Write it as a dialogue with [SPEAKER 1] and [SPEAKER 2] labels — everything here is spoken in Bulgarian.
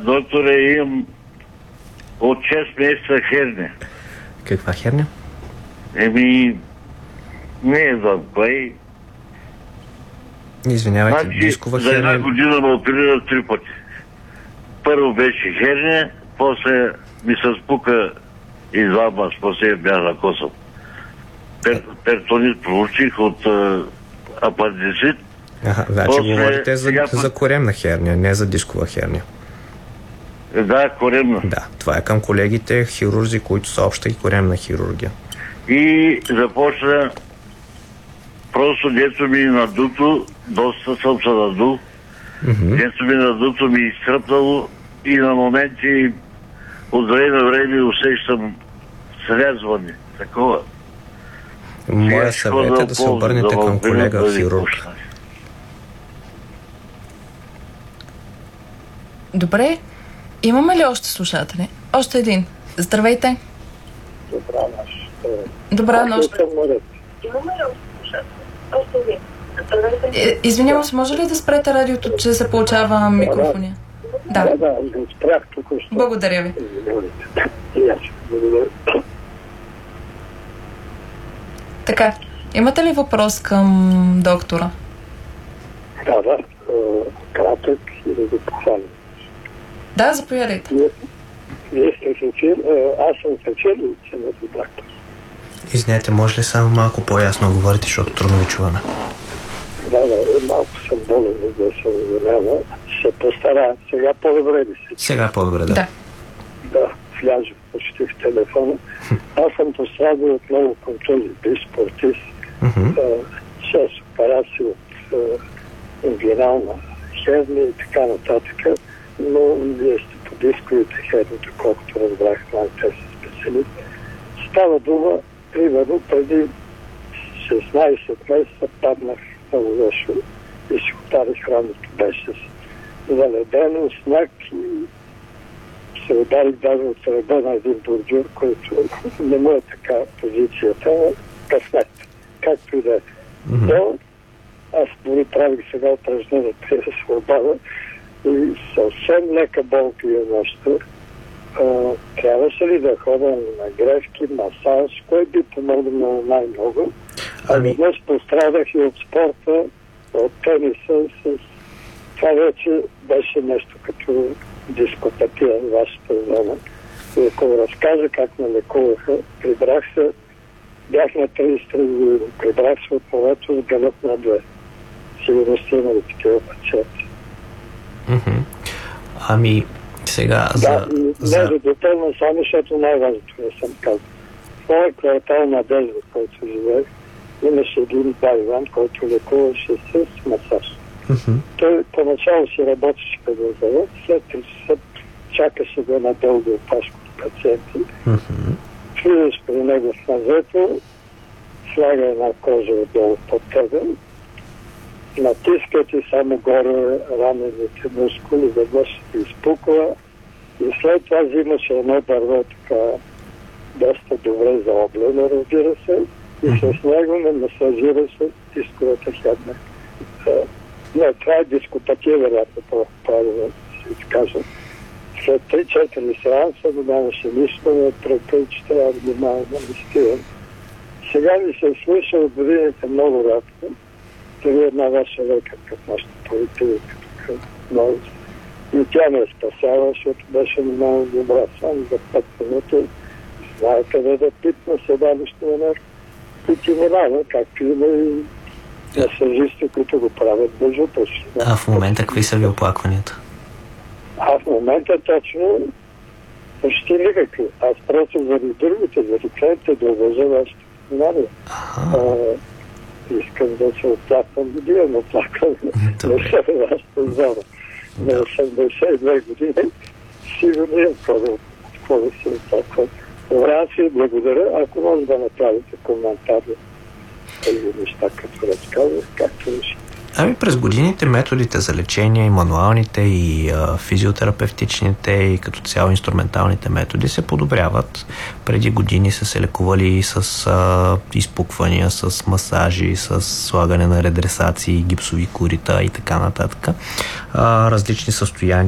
[SPEAKER 1] Докторе, имам от 6 месеца херния.
[SPEAKER 2] Каква херния?
[SPEAKER 1] Не знам кой.
[SPEAKER 2] Извинявайте, дискова
[SPEAKER 1] за една
[SPEAKER 2] херния.
[SPEAKER 1] година ме оперира 3 пъти. Първо беше херния, после ми се спука извадба, после бях на косъм. Пертонит получих от апендицит.
[SPEAKER 2] Значи говорите за коремна херния, не за дискова херния.
[SPEAKER 1] Да, коремна.
[SPEAKER 2] Да, това е към колегите хирурзи, които са обща и коремна хирургия.
[SPEAKER 1] И започна просто дето ми надуто, доста съм се надул. Дето ми надуто ми изтръпнало и на моменти от време на време усещам срязване. Такова.
[SPEAKER 2] Моя съвет е да се обърнете към колега хирург.
[SPEAKER 3] Добре. Имаме ли още слушатели? Още един. Здравейте. Добра нощ.
[SPEAKER 4] Имаме ли още слушатели? Още един. Здравейте.
[SPEAKER 3] Извинявам се, може ли да спрете радиото, че се получава микрофония? Да,
[SPEAKER 5] спрях току-що.
[SPEAKER 3] Благодаря ви. Така, имате ли въпрос към доктора?
[SPEAKER 5] Да, кратък и да го похваля.
[SPEAKER 3] Да, заповядайте.
[SPEAKER 5] Вие сте спечели, аз съм спечелил цената доктор.
[SPEAKER 2] Извинете, може ли само малко по-ясно говорите, защото трудно ви чуваме?
[SPEAKER 5] Да, малко съм болен, да се уверява. Ще постара. Сега по-добре ли се?
[SPEAKER 2] Сега по-добре, да.
[SPEAKER 5] Да, влязох почти в телефона. Аз съм пострадал от много контузи, бил спортист. 6 операции от ингвинална херния и така нататък. Но вие сте по дисковите херни, доколкото разбрах, те са специалисти. Става дума, примерно, преди 16 месеца паднах много лошо и си ударих рамото, беше заледено, сняг и се ударих даже от ръба на един бордюр, който не му е така позицията, късмет, както и да е. Но аз дори правих сега упражнение при свобода и съвсем лека болка и нощта. Трябваше ли да ходя на грешки, масаж, кой би помогнал най-много? Днес пострадах и от спорта, от тениса. Това вече беше нещо като дископатия в вашата зона. И ако разкажа как ме лекуваха, прибрах се, бях на 33 години, прибрах се от полето с гълъб на 2. Сигурно сте имали такива пациенти.
[SPEAKER 2] Сега
[SPEAKER 5] не да допълна само, защото най-важното не съм казал. В моя квартал Надежда, който живеех, имаше един Иван, който лекуваше с масаж. Той поначало си работеше като завод, след 3 часа чакаше да надълго опашко пациенти. Влизаш при него в мазето, слага една кожа отдолу под тебе, натискат и само горе ранените мускули, веднъж се изпуква и след това взимаше едно дърво така доста добре заоблено, разбира се, и с него ме масажираше дисковата херня. Не, това е дископатия, вероятно, по-правилно да си кажа. След 3-4 сеанса не нямаше нищо, но предпред, че трябва да внимавам да не стивам. Сега ми се слуша от годините много рядко. Дори една ваша лекарка в нашата политика тук много. И тя ме спасява, защото беше много добра. Само за 5 минути знае къде да пипна седалище на нещо. И ти минава, както има и масажисти, които го правят безупречно.
[SPEAKER 2] А в момента какви са ви оплакванията?
[SPEAKER 5] В момента точно почти никакви. Аз просто заради другите, заради клиентите да уважа вашето внимание. Искам да се оплаквам, да имам оплакване. Не съм вашата зона. На 82 години сигурно имам какво да се оплаквам. Добре, си благодаря. Ако може да направите коментар тези неща, като разказвах, както решите.
[SPEAKER 2] През годините методите за лечение, и мануалните, и физиотерапевтичните, и като цяло инструменталните методи се подобряват. Преди години са се лекували с изпуквания, с масажи, с слагане на редресации, гипсови корита и така нататък. Различни състояния